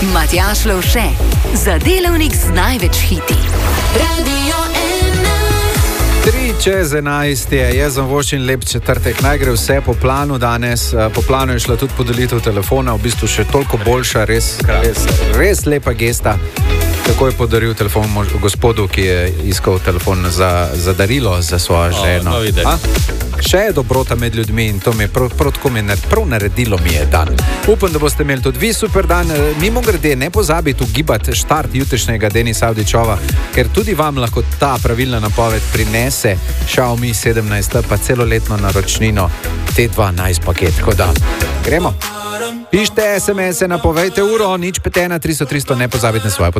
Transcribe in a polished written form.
Matjaž Lovše, za delavnik z največ hiti. Radio 3:11 je, jaz vam voščim lep četrtek, naj gre vse po planu danes, po planu je šla tudi podelitev telefona, v bistvu še toliko boljša, res lepa gesta. Tako je podaril telefon gospodu, ki je iskal telefon za darilo za svojo ženo. Še je dobrota med ljudmi in to mi je prav naredilo mi je dan. Upam, da boste imeli tudi vi super dan. Mimogrede, ne pozabite ugibati štart jutrišnjega Denisa Avdićova, ker tudi vam lahko ta pravilna napoved prinese Xiaomi 17, pa celoletno naročnino T12 paket. Tako da, gremo. Pišite SMS-e, napovejte uro, 051 300 300, ne pozabite na svoje podatke.